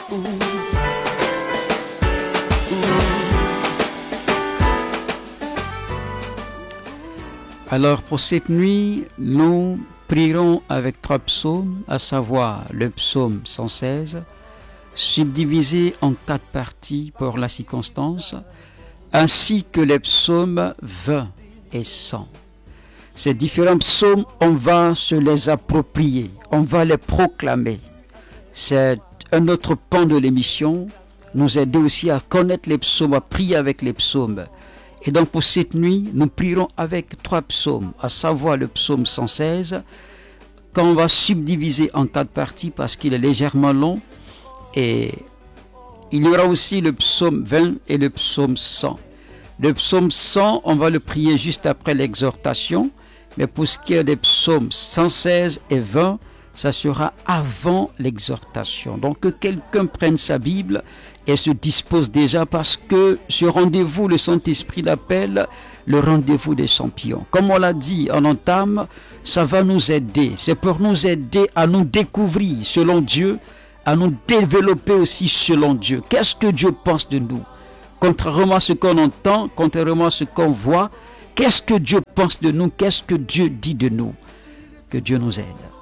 Alors pour cette nuit, nous prierons avec 3 psaumes, à savoir le psaume 116, subdivisé en 4 parties pour la circonstance, ainsi que les psaumes 20 et 100. Ces différents psaumes, on va se les approprier, on va les proclamer. C'est un autre pan de l'émission, nous aider aussi à connaître les psaumes, à prier avec les psaumes. Et donc pour cette nuit, nous prierons avec 3 psaumes, à savoir le psaume 116, qu'on va subdiviser en 4 parties parce qu'il est légèrement long. Et il y aura aussi le psaume 20 et le psaume 100. Le psaume 100, on va le prier juste après l'exhortation, mais pour ce qui est des psaumes 116 et 20, ça sera avant l'exhortation. Donc que quelqu'un prenne sa Bible et se dispose déjà, parce que ce rendez-vous, le Saint-Esprit l'appelle le rendez-vous des champions. Comme on l'a dit en entame, ça va nous aider. C'est pour nous aider à nous découvrir selon Dieu, à nous développer aussi selon Dieu. Qu'est-ce que Dieu pense de nous? Contrairement à ce qu'on entend, contrairement à ce qu'on voit, qu'est-ce que Dieu pense de nous? Qu'est-ce que Dieu dit de nous? Que Dieu nous aide.